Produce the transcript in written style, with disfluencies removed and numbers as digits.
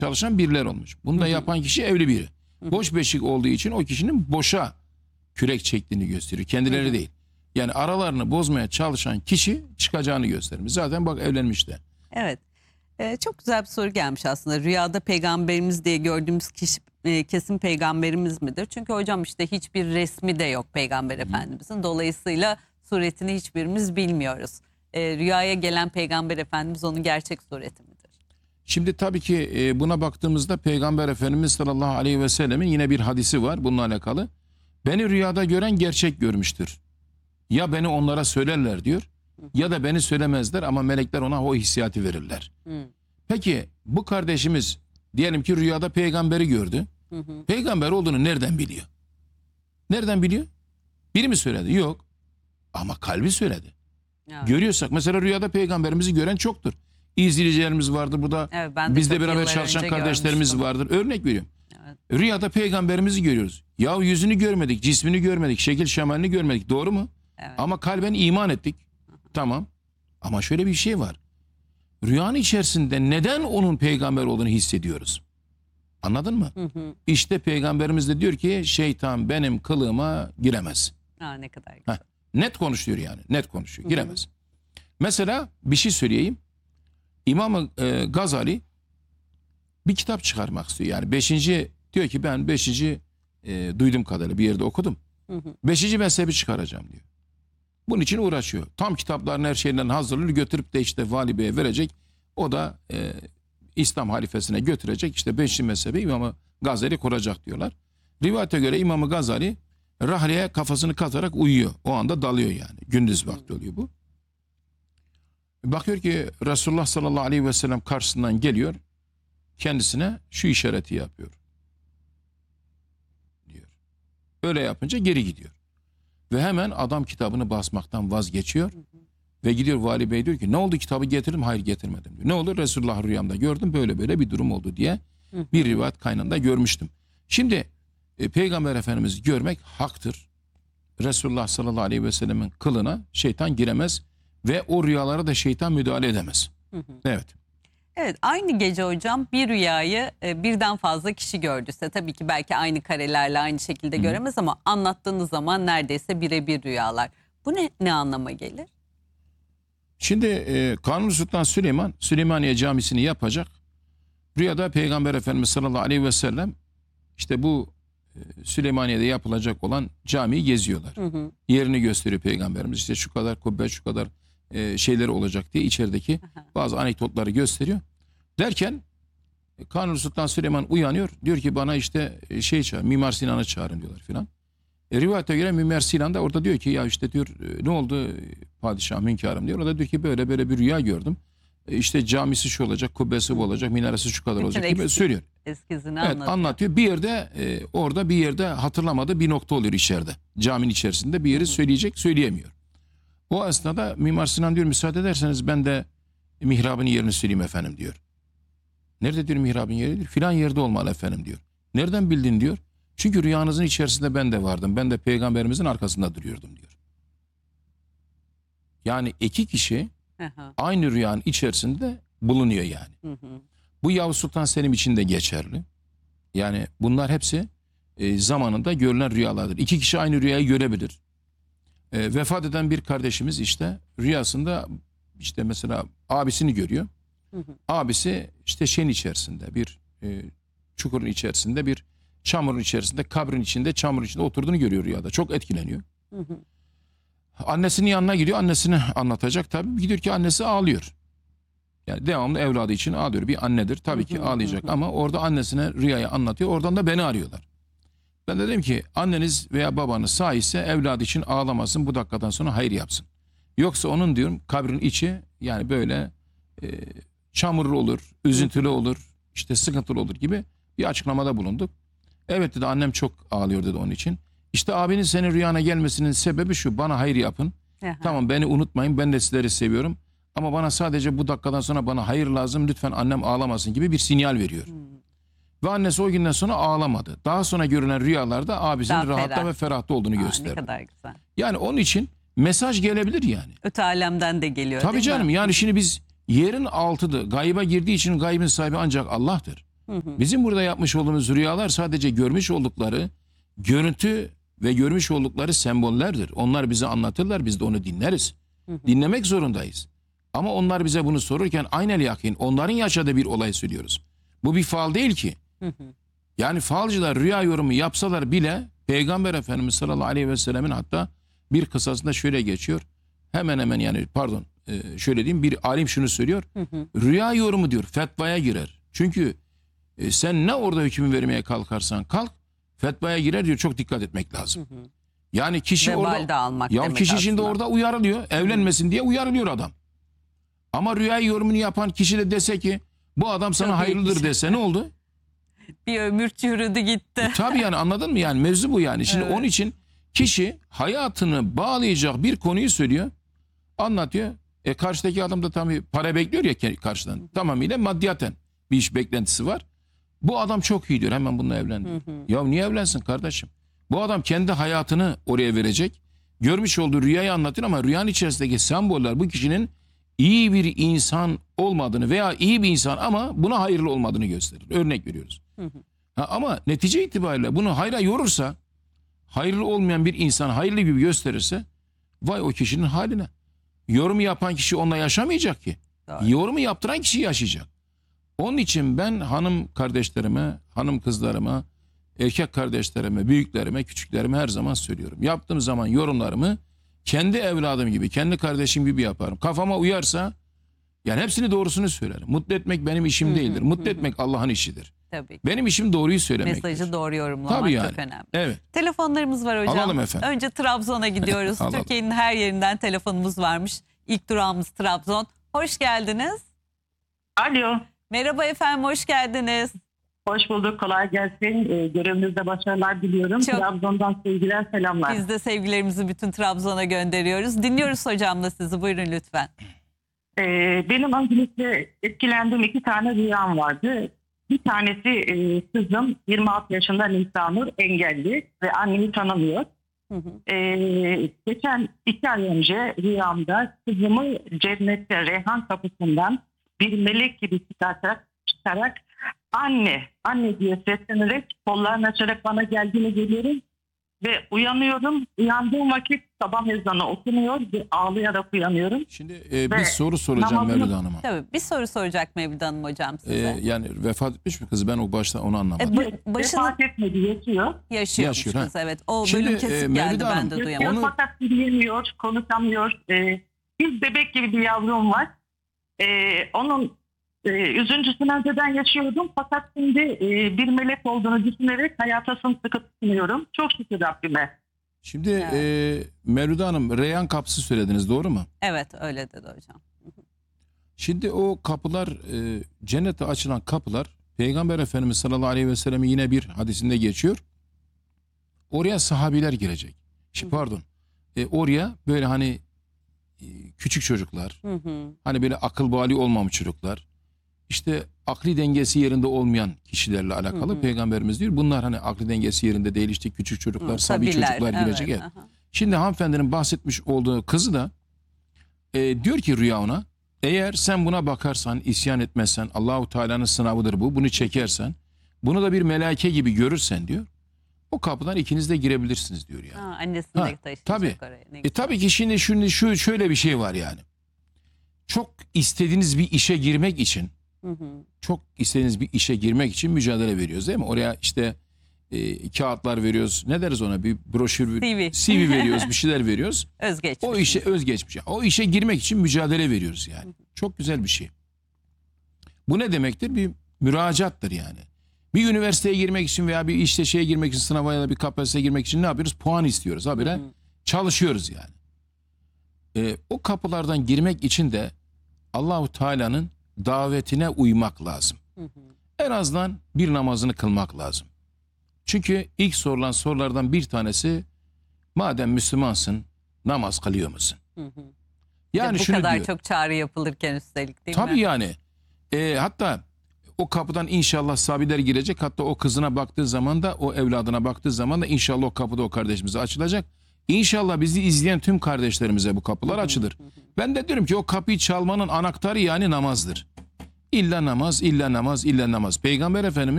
çalışan birileri olmuş. Bunu da yapan kişi evli biri. Boş beşik olduğu için o kişinin boşa kürek çektiğini gösteriyor. Kendileri değil. Yani aralarını bozmaya çalışan kişi çıkacağını göstermiş. Zaten bak evlenmiş de. Evet. Çok güzel bir soru gelmiş aslında. Rüyada peygamberimiz diye gördüğümüz kişi kesin peygamberimiz midir? Çünkü hocam işte hiçbir resmi de yok Peygamber Efendimizin. Dolayısıyla suretini hiçbirimiz bilmiyoruz. Rüyaya gelen Peygamber Efendimiz onun gerçek sureti midir? Şimdi tabii ki buna baktığımızda Peygamber Efendimiz sallallahu aleyhi ve sellemin yine bir hadisi var bununla alakalı. Beni rüyada gören gerçek görmüştür. Ya beni onlara söylerler diyor ya da beni söylemezler ama melekler ona o hissiyatı verirler. Peki bu kardeşimiz diyelim ki rüyada peygamberi gördü. Peygamber olduğunu nereden biliyor? Nereden biliyor? Biri mi söyledi? Yok. Ama kalbi söyledi. Evet. Görüyorsak mesela rüyada peygamberimizi gören çoktur. İzleyicilerimiz vardır burada. Evet, ben de bizle çok beraber yıllar çalışan önce kardeşlerimiz görmüştüm. vardır. Örnek veriyorum. Evet. Rüyada peygamberimizi görüyoruz. Ya yüzünü görmedik, cismini görmedik, şekil şemalini görmedik. Doğru mu? Evet. Ama kalben iman ettik. Tamam. Ama şöyle bir şey var. Rüyanın içerisinde neden onun peygamber olduğunu hissediyoruz? Anladın mı? İşte peygamberimiz de diyor ki şeytan benim kılığıma giremez. Ne kadar güzel. Net konuşuyor yani. Net konuşuyor. Giremez. Mesela bir şey söyleyeyim. İmam Gazali bir kitap çıkarmak istiyor. Yani 5. diyor ki ben 5. duyduğum kadarıyla bir yerde okudum. 5. mezhebi çıkaracağım diyor. Bunun için uğraşıyor. Tam kitapların her şeylerin hazırlığını götürüp de işte Vali Bey'e verecek. O da İslam halifesine götürecek. İşte 5. mezhebi İmam Gazali kuracak diyorlar. Rivayete göre İmam Gazali rahleye kafasını katarak uyuyor. O anda dalıyor yani. Gündüz vakti oluyor bu. Bakıyor ki Resulullah sallallahu aleyhi ve sellem karşısından geliyor. Kendisine şu işareti yapıyor. Diyor. Öyle yapınca geri gidiyor. Ve hemen adam kitabını basmaktan vazgeçiyor. Ve gidiyor Vali Bey diyor ki ne oldu kitabı getirdim? Hayır getirmedim diyor. Ne oldu? Resulullah rüyamda gördüm böyle böyle bir durum oldu diye bir rivayet kaynağında görmüştüm. Şimdi Peygamber Efendimiz'i görmek haktır. Resulullah sallallahu aleyhi ve sellemin kılına şeytan giremez ve o rüyalara da şeytan müdahale edemez. Evet. Evet, aynı gece hocam bir rüyayı birden fazla kişi gördüyse tabii ki belki aynı karelerle aynı şekilde göremez ama anlattığınız zaman neredeyse birebir rüyalar. Bu ne anlama gelir? Şimdi Kanuni Sultan Süleyman Süleymaniye Camisi'ni yapacak. Rüyada Peygamber Efendimiz sallallahu aleyhi ve sellem işte bu Süleymaniye'de yapılacak olan camiyi geziyorlar. Yerini gösteriyor Peygamberimiz. İşte şu kadar kubbe, şu kadar şeyleri olacak diye içerideki bazı anekdotları gösteriyor. Derken Kanuni Sultan Süleyman uyanıyor. Diyor ki bana işte Mimar Sinan'ı çağırın diyorlar filan. Rivayete göre Mimar Sinan da orada diyor ki ya işte diyor ne oldu padişahım hünkârım diyor. O da diyor ki böyle böyle bir rüya gördüm. İşte camisi şu olacak, kubbesi bu olacak, minaresi şu kadar olacak gibi söylüyor. Eskizini Evet, anlatıyor. anlatıyor. Bir yerde orada bir yerde hatırlamadığı bir nokta oluyor içeride. Caminin içerisinde bir yeri söyleyemiyor. O esnada Mimar Sinan diyor müsaade ederseniz ben de mihrabın yerini söyleyeyim efendim diyor. Nerede diyor mihrabın yeri? Diyor. Filan yerde olmalı efendim diyor. Nereden bildin diyor. Çünkü rüyanızın içerisinde ben de vardım. Ben de peygamberimizin arkasında duruyordum diyor. Yani iki kişi aynı rüyanın içerisinde bulunuyor yani. Bu Yavuz Sultan Selim için de geçerli. Yani bunlar hepsi zamanında görülen rüyalardır. İki kişi aynı rüyayı görebilir. Vefat eden bir kardeşimiz işte rüyasında işte mesela abisini görüyor. Abisi işte şeyin içerisinde bir çukurun içerisinde bir çamurun içerisinde kabrin içinde çamurun içinde oturduğunu görüyor rüyada. Çok etkileniyor. Annesinin yanına gidiyor. Annesine anlatacak tabii. Gidiyor ki annesi ağlıyor. Yani devamlı evladı için ağlıyor. Bir annedir tabii ki ağlayacak ama orada annesine rüyayı anlatıyor. Oradan da beni arıyorlar. Ben de dedim ki anneniz veya babanız sağ ise evladı için ağlamasın bu dakikadan sonra hayır yapsın. Yoksa onun diyorum kabrin içi yani böyle çamurlu olur, üzüntülü olur, işte sıkıntılı olur gibi bir açıklamada bulunduk. Evet dedi annem çok ağlıyor dedi onun için. İşte abinin senin rüyana gelmesinin sebebi şu bana hayır yapın. Tamam beni unutmayın ben de sizleri seviyorum. Ama bana sadece bu dakikadan sonra bana hayır lazım lütfen annem ağlamasın gibi bir sinyal veriyor. Ve annesi o günden sonra ağlamadı. Daha sonra görülen rüyalarda abisinin Daha rahatta ferah ve ferahta olduğunu Ne gösterdi. kadar güzel. Yani onun için mesaj gelebilir yani. Öte alemden de geliyor Tabii değil canım mi? yani şimdi biz yerin altıdır. Gayba girdiği için gaybın sahibi ancak Allah'tır. Bizim burada yapmış olduğumuz rüyalar sadece görmüş oldukları görüntü ve görmüş oldukları sembollerdir. Onlar bize anlatırlar, biz de onu dinleriz. Dinlemek zorundayız. Ama onlar bize bunu sorurken aynel yakin onların yaşadığı bir olay söylüyoruz. Bu bir fal değil ki. Yani falcılar rüya yorumu yapsalar bile Peygamber Efendimiz sallallahu aleyhi ve sellemin hatta bir kıssasında şöyle geçiyor. Hemen hemen yani pardon şöyle diyeyim, bir alim şunu söylüyor. Rüya yorumu diyor fetvaya girer. Çünkü sen ne orada hüküm vermeye kalkarsan kalk fetvaya girer diyor, çok dikkat etmek lazım. Yani kişi Vebal orada de almak ya demek kişi şimdi aslında. orada uyarılıyor, evlenmesin diye uyarılıyor adam. Ama rüya yorumunu yapan kişi de dese ki bu adam sana Çok hayırlıdır iyiymiş. dese ne oldu? Bir ömür yürüdü gitti. Tabii yani anladın mı yani mevzu bu yani. Şimdi Evet. onun için kişi hayatını bağlayacak bir konuyu söylüyor, anlatıyor. Karşıdaki adam da tabii para bekliyor ya karşıdan. Tamamıyla maddiyaten bir iş beklentisi var. Bu adam çok iyi diyor, hemen bununla evlen diyor. Ya niye evlensin kardeşim? Bu adam kendi hayatını oraya verecek. Görmüş olduğu rüyayı anlatıyor ama rüyanın içerisindeki semboller bu kişinin iyi bir insan olmadığını veya iyi bir insan ama buna hayırlı olmadığını gösterir. Örnek veriyoruz. Ama netice itibariyle bunu hayra yorursa, hayırlı olmayan bir insan hayırlı gibi gösterirse vay o kişinin haline. Yorumu yapan kişi onunla yaşamayacak ki. Doğru. Yorumu yaptıran kişi yaşayacak. Onun için ben hanım kardeşlerime, hanım kızlarıma, erkek kardeşlerime, büyüklerime, küçüklerime her zaman söylüyorum. Yaptığım zaman yorumlarımı kendi evladım gibi, kendi kardeşim gibi yaparım. Kafama uyarsa yani hepsini doğrusunu söylerim. Mutlu etmek benim işim değildir. Mutlu etmek Allah'ın işidir. Tabii. Benim işim doğruyu söylemektir. Mesajı doğru yorumlamak Tabii yani. çok önemli. Evet. Telefonlarımız var hocam. Alalım efendim. Önce Trabzon'a gidiyoruz. Alalım. Türkiye'nin her yerinden telefonumuz varmış. İlk durağımız Trabzon. Hoş geldiniz. Alo, Merhaba efendim, hoş geldiniz. hoş bulduk. Kolay gelsin. Görevinizde başarılar diliyorum. Çok- Trabzon'dan sevgiler, selamlar. Biz de sevgilerimizi bütün Trabzon'a gönderiyoruz. Dinliyoruz hocamla sizi. Buyurun lütfen. Benim öncelikle etkilendiğim 2 tane rüyam vardı. Bir tanesi kızım 26 yaşında Nisanur, engelli ve annemi tanımıyor. Geçen 2 ay önce rüyamda kızımı cennette Reyhan kapısından bir melek gibi çıkarak anne diye seslenerek kollarını açarak bana geldiğini görüyorum. Ve uyanıyorum. Uyandığım vakit sabah ezanı okunuyor ve ağlayarak uyanıyorum. Şimdi Ve bir soru soracağım namazını- Mevlüt Hanım'a. Tabii bir soru soracak Mevlüt Hanım hocam size. Yani vefat etmiş mi kızı? Ben o başta onu anlamadım. Başını Vefat etmedi, yaşıyor. yaşıyormuş Yaşıyor, ha. kız, evet. O Şimdi, bölüm kesik Mevlüt geldi, ben Hanım, de Yaşıyor duyamadım. Onu- fakat yürüyemiyor, konuşamıyor. Bir bebek gibi bir yavrum var. Onun üzüntüsünü önceden yaşıyordum. Fakat şimdi bir melek olduğunu düşünerek hayata sımsıkı tutunuyorum. Çok şükür Rabbime. Şimdi Evet. Mevlüt Hanım Reyhan kapısı söylediniz, doğru mu? Evet, öyle dedi hocam. Şimdi o kapılar cennete açılan kapılar Peygamber Efendimiz sallallahu aleyhi ve sellem'in yine bir hadisinde geçiyor. Oraya sahabiler girecek. Pardon. Oraya böyle hani küçük çocuklar, hani böyle akıl bali olmamış çocuklar, işte akli dengesi yerinde olmayan kişilerle alakalı Peygamberimiz diyor. Bunlar hani akli dengesi yerinde değil, işte küçük çocuklar, sabi Sabiler, çocuklar girecek. evet, Evet. aha. Şimdi hanımefendinin bahsetmiş olduğu kızı da diyor ki rüya ona, eğer sen buna bakarsan, isyan etmezsen, Allahu Teala'nın sınavıdır bu, bunu çekersen, bunu da bir melaike gibi görürsen diyor, o kapıdan ikiniz de girebilirsiniz diyor yani. Ha, annesini Ha, de taşıyacak tabii. oraya. Ne güzel. Tabii ki şimdi şöyle bir şey var yani. Çok istediğiniz bir işe girmek için, mücadele veriyoruz değil mi? Oraya işte kağıtlar veriyoruz. Ne deriz ona? Bir broşür, CV. CV veriyoruz, bir şeyler veriyoruz. Özgeçmiş. O işe özgeçmiş. O işe girmek için mücadele veriyoruz yani. Çok güzel bir şey. Bu ne demektir? Bir müracaattır yani. Bir üniversiteye girmek için veya bir işte şeye girmek için, sınava ya da bir KPSS'ye girmek için ne yapıyoruz? Puan istiyoruz. Habire çalışıyoruz yani. O kapılardan girmek için de Allahu Teala'nın davetine uymak lazım. En azından bir namazını kılmak lazım. Çünkü ilk sorulan sorulardan bir tanesi, madem Müslümansın namaz kılıyor musun? Yani bu şunu kadar diyor. çok çağrı yapılırken üstelik, değil Tabii mi? yani. Hatta o kapıdan inşallah sabiler girecek. Hatta o kızına baktığı zaman da, o evladına baktığı zaman da inşallah o kapıda o kardeşimize açılacak. İnşallah bizi izleyen tüm kardeşlerimize bu kapılar açılır. Ben de diyorum ki o kapıyı çalmanın anahtarı yani namazdır. İlla namaz, illa namaz, illa namaz. Peygamber Efendimiz